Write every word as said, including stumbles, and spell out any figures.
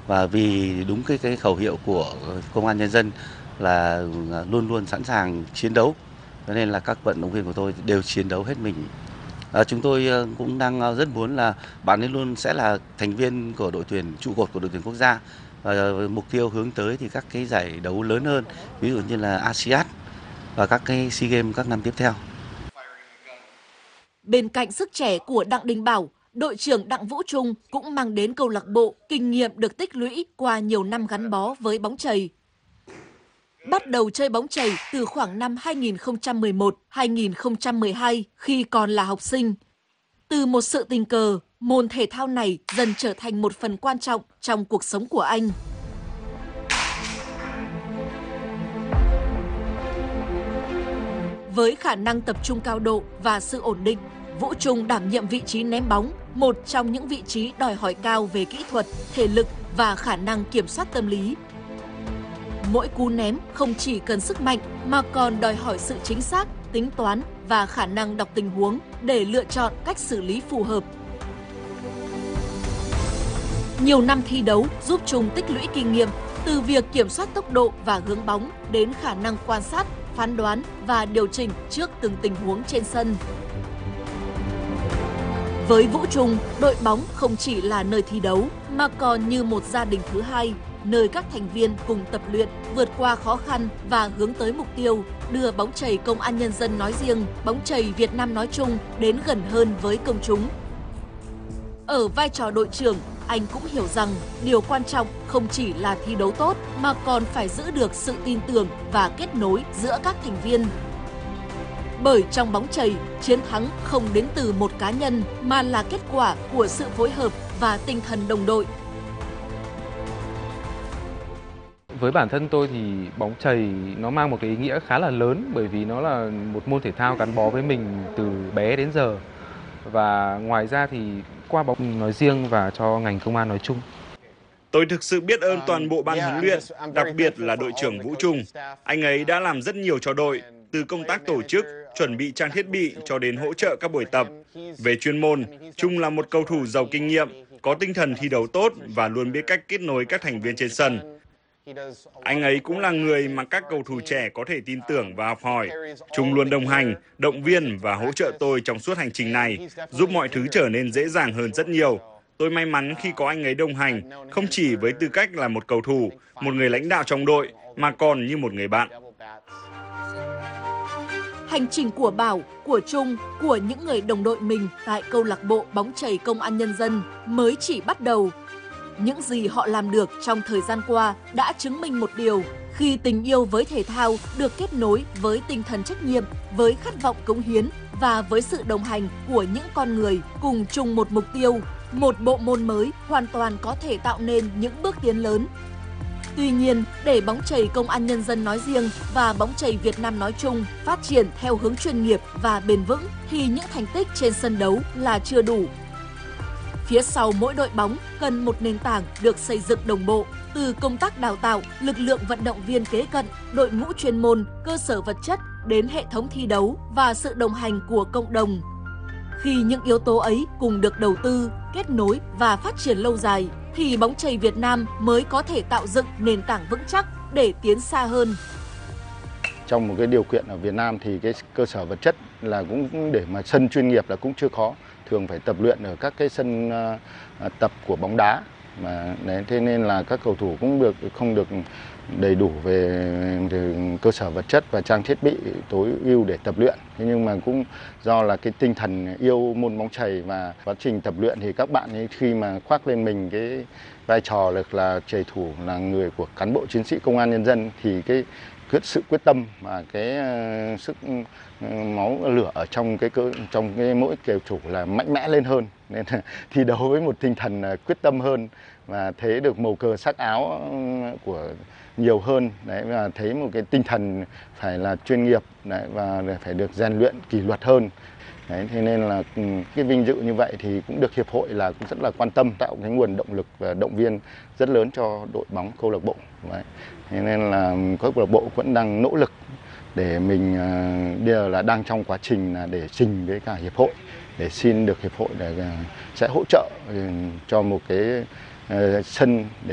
Và vì đúng cái cái khẩu hiệu của Công an Nhân dân là luôn luôn sẵn sàng chiến đấu, cho nên là các vận động viên của tôi đều chiến đấu hết mình. À, chúng tôi cũng đang rất muốn là bạn ấy luôn sẽ là thành viên của đội tuyển trụ cột của đội tuyển quốc gia, và mục tiêu hướng tới thì các cái giải đấu lớn hơn, ví dụ như là a si át và các cái SEA Games các năm tiếp theo. Bên cạnh sức trẻ của Đặng Đình Bảo, đội trưởng Đặng Vũ Trung cũng mang đến câu lạc bộ kinh nghiệm được tích lũy qua nhiều năm gắn bó với bóng chày. Bắt đầu chơi bóng chày từ khoảng năm hai nghìn không trăm mười một - hai nghìn không trăm mười hai khi còn là học sinh. Từ một sự tình cờ, môn thể thao này dần trở thành một phần quan trọng trong cuộc sống của anh. Với khả năng tập trung cao độ và sự ổn định, Vũ Trung đảm nhiệm vị trí ném bóng, một trong những vị trí đòi hỏi cao về kỹ thuật, thể lực và khả năng kiểm soát tâm lý. Mỗi cú ném không chỉ cần sức mạnh mà còn đòi hỏi sự chính xác, tính toán và khả năng đọc tình huống để lựa chọn cách xử lý phù hợp. Nhiều năm thi đấu giúp Trung tích lũy kinh nghiệm từ việc kiểm soát tốc độ và hướng bóng đến khả năng quan sát, phán đoán và điều chỉnh trước từng tình huống trên sân. Với Vũ Trung, đội bóng không chỉ là nơi thi đấu mà còn như một gia đình thứ hai, nơi các thành viên cùng tập luyện, vượt qua khó khăn và hướng tới mục tiêu đưa bóng chày Công an Nhân dân nói riêng, bóng chày Việt Nam nói chung đến gần hơn với công chúng. Ở vai trò đội trưởng, anh cũng hiểu rằng điều quan trọng không chỉ là thi đấu tốt mà còn phải giữ được sự tin tưởng và kết nối giữa các thành viên. Bởi trong bóng chày, chiến thắng không đến từ một cá nhân mà là kết quả của sự phối hợp và tinh thần đồng đội. Với bản thân tôi thì bóng chày nó mang một cái ý nghĩa khá là lớn, bởi vì nó là một môn thể thao gắn bó với mình từ bé đến giờ. Và ngoài ra thì qua bóng nói riêng và cho ngành công an nói chung. Tôi thực sự biết ơn toàn bộ ban huấn luyện, đặc biệt là đội trưởng Vũ Trung. Anh ấy đã làm rất nhiều cho đội, từ công tác tổ chức, chuẩn bị trang thiết bị cho đến hỗ trợ các buổi tập. Về chuyên môn, Trung là một cầu thủ giàu kinh nghiệm, có tinh thần thi đấu tốt và luôn biết cách kết nối các thành viên trên sân. Anh ấy cũng là người mà các cầu thủ trẻ có thể tin tưởng và học hỏi. Trung luôn đồng hành, động viên và hỗ trợ tôi trong suốt hành trình này, giúp mọi thứ trở nên dễ dàng hơn rất nhiều. Tôi may mắn khi có anh ấy đồng hành, không chỉ với tư cách là một cầu thủ, một người lãnh đạo trong đội, mà còn như một người bạn. Hành trình của Bảo, của Trung, của những người đồng đội mình tại câu lạc bộ bóng chày Công an Nhân dân mới chỉ bắt đầu. Những gì họ làm được trong thời gian qua đã chứng minh một điều, khi tình yêu với thể thao được kết nối với tinh thần trách nhiệm, với khát vọng cống hiến và với sự đồng hành của những con người cùng chung một mục tiêu, một bộ môn mới hoàn toàn có thể tạo nên những bước tiến lớn. Tuy nhiên, để bóng chày Công an Nhân dân nói riêng và bóng chày Việt Nam nói chung phát triển theo hướng chuyên nghiệp và bền vững thì những thành tích trên sân đấu là chưa đủ. Phía sau mỗi đội bóng cần một nền tảng được xây dựng đồng bộ, từ công tác đào tạo, lực lượng vận động viên kế cận, đội ngũ chuyên môn, cơ sở vật chất đến hệ thống thi đấu và sự đồng hành của cộng đồng. Khi những yếu tố ấy cùng được đầu tư, kết nối và phát triển lâu dài, thì bóng chày Việt Nam mới có thể tạo dựng nền tảng vững chắc để tiến xa hơn. Trong một cái điều kiện ở Việt Nam thì cái cơ sở vật chất là cũng để mà sân chuyên nghiệp là cũng chưa có, thường phải tập luyện ở các cái sân uh, tập của bóng đá, mà đấy, thế nên là các cầu thủ cũng được không được đầy đủ về, về cơ sở vật chất và trang thiết bị tối ưu để tập luyện. Thế nhưng mà cũng do là cái tinh thần yêu môn bóng chày và quá trình tập luyện thì các bạn ấy khi mà khoác lên mình cái vai trò là, là chày thủ, là người của cán bộ chiến sĩ Công an Nhân dân, thì cái quyết sự quyết tâm và cái uh, sức uh, máu lửa ở trong cái cơ trong cái mỗi cầu thủ là mạnh mẽ lên hơn, nên là thi đấu với một tinh thần uh, quyết tâm hơn và thấy được màu cờ sắc áo của nhiều hơn đấy, và thấy một cái tinh thần phải là chuyên nghiệp đấy, và phải được rèn luyện kỷ luật hơn. Đấy, thế nên là cái vinh dự như vậy thì cũng được hiệp hội là cũng rất là quan tâm, tạo cái nguồn động lực và động viên rất lớn cho đội bóng câu lạc bộ. Đấy. Thế nên là câu lạc bộ vẫn đang nỗ lực để mình bây giờ là đang trong quá trình là để trình với cả hiệp hội để xin được hiệp hội để sẽ hỗ trợ cho một cái sân để